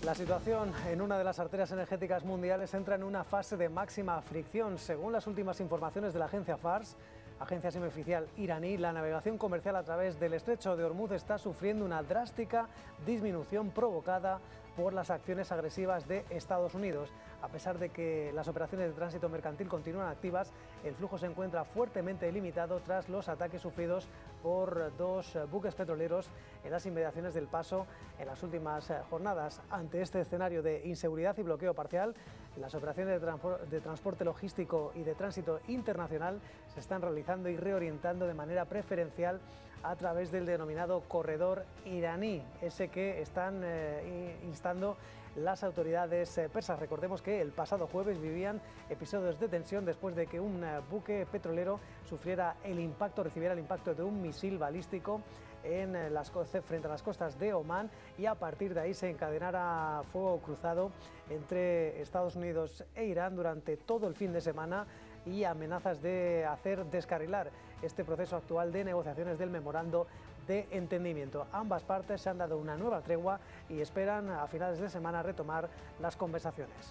La situación en una de las arterias energéticas mundiales entra en una fase de máxima fricción. Según las últimas informaciones de la agencia Fars, agencia semioficial iraní, la navegación comercial a través del estrecho de Hormuz está sufriendo una drástica disminución provocada por las acciones agresivas de Estados Unidos. A pesar de que las operaciones de tránsito mercantil continúan activas, el flujo se encuentra fuertemente limitado tras los ataques sufridos por dos buques petroleros en las inmediaciones del Paso en las últimas jornadas. Ante este escenario de inseguridad y bloqueo parcial, las operaciones de transporte logístico y de tránsito internacional se están realizando y reorientando de manera preferencial a través del denominado corredor iraní, ese que están instando las autoridades persas. Recordemos que el pasado jueves vivían episodios de tensión después de que un buque petrolero recibiera el impacto de un misil balístico frente a las costas de Omán, y a partir de ahí se encadenara fuego cruzado entre Estados Unidos e Irán durante todo el fin de semana, y amenazas de hacer descarrilar este proceso actual de negociaciones del memorando de entendimiento. Ambas partes se han dado una nueva tregua y esperan a finales de semana retomar las conversaciones.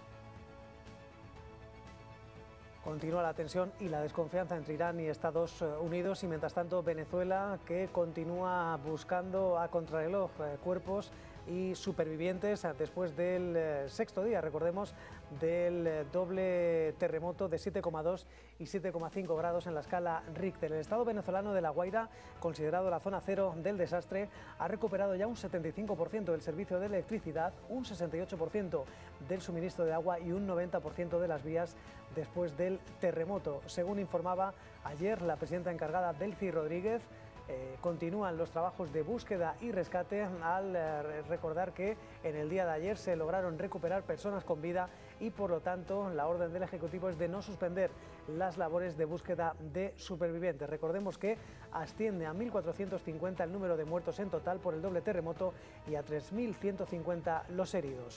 Continúa la tensión y la desconfianza entre Irán y Estados Unidos, y mientras tanto Venezuela, que continúa buscando a contrarreloj cuerpos y supervivientes después del sexto día, recordemos, del doble terremoto de 7,2 y 7,5 grados en la escala Richter. El estado venezolano de La Guaira, considerado la zona cero del desastre, ha recuperado ya un 75% del servicio de electricidad, un 68% del suministro de agua y un 90% de las vías después del terremoto. Según informaba ayer la presidenta encargada, Delcy Rodríguez, continúan los trabajos de búsqueda y rescate, al recordar que en el día de ayer se lograron recuperar personas con vida y por lo tanto la orden del Ejecutivo es de no suspender las labores de búsqueda de supervivientes. Recordemos que asciende a 1.450 el número de muertos en total por el doble terremoto y a 3.150 los heridos.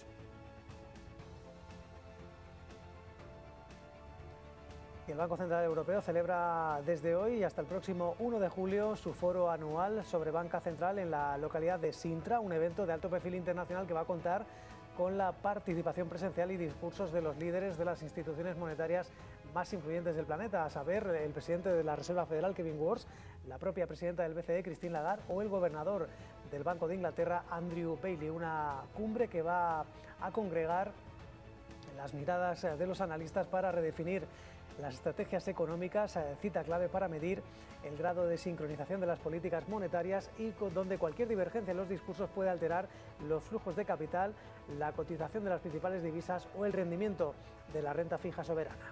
Y el Banco Central Europeo celebra desde hoy y hasta el próximo 1 de julio su foro anual sobre banca central en la localidad de Sintra, un evento de alto perfil internacional que va a contar con la participación presencial y discursos de los líderes de las instituciones monetarias más influyentes del planeta, a saber, el presidente de la Reserva Federal, Kevin Warsh, la propia presidenta del BCE, Christine Lagarde, o el gobernador del Banco de Inglaterra, Andrew Bailey. Una cumbre que va a congregar las miradas de los analistas para redefinir las estrategias económicas, cita clave para medir el grado de sincronización de las políticas monetarias y donde cualquier divergencia en los discursos puede alterar los flujos de capital, la cotización de las principales divisas o el rendimiento de la renta fija soberana.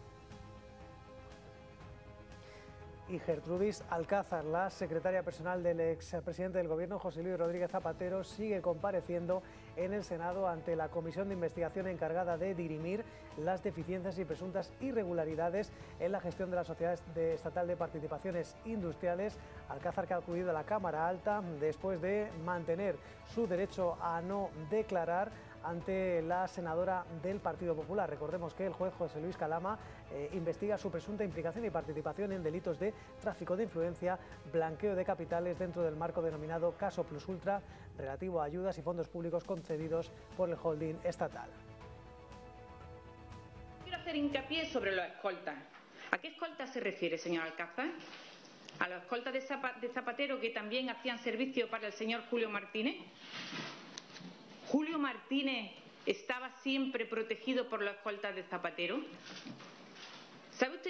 Y Gertrudis Alcázar, la secretaria personal del expresidente del Gobierno, José Luis Rodríguez Zapatero, sigue compareciendo en el Senado ante la comisión de investigación encargada de dirimir las deficiencias y presuntas irregularidades en la gestión de la Sociedad Estatal de Participaciones Industriales. Alcázar, que ha acudido a la Cámara Alta después de mantener su derecho a no declarar ante la senadora del Partido Popular. Recordemos que el juez José Luis Calama investiga su presunta implicación y participación en delitos de tráfico de influencia, blanqueo de capitales dentro del marco denominado Caso Plus Ultra, relativo a ayudas y fondos públicos concedidos por el holding estatal. Quiero hacer hincapié sobre los escoltas. ¿A qué escoltas se refiere, señor Alcázar? ¿A los escoltas de Zapatero, que también hacían servicio para el señor Julio Martínez? ¿Julio Martínez estaba siempre protegido por los escoltas de Zapatero? ¿Sabe usted